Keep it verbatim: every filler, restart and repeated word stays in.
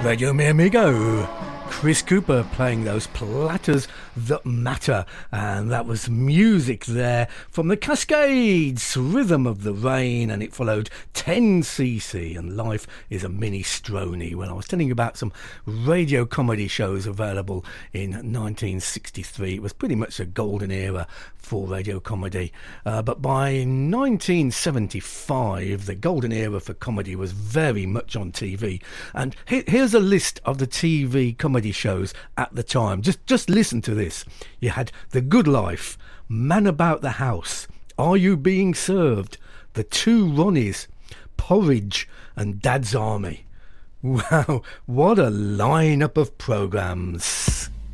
Radio Mi Amigo. Chris Cooper playing those platters that matter, and that was music there from the Cascades, Rhythm of the Rain, and it followed ten C C and Life is a Minestrone, when I was telling you about some radio comedy shows available in nineteen sixty-three. It was pretty much a golden era for radio comedy, uh, but by nineteen seventy-five the golden era for comedy was very much on T V, and he- here's a list of the T V comedy shows at the time. Just just listen to this. You had The Good Life, Man About the House, Are You Being Served, The Two Ronnies, Porridge, and Dad's Army. Wow, what a lineup of programmes.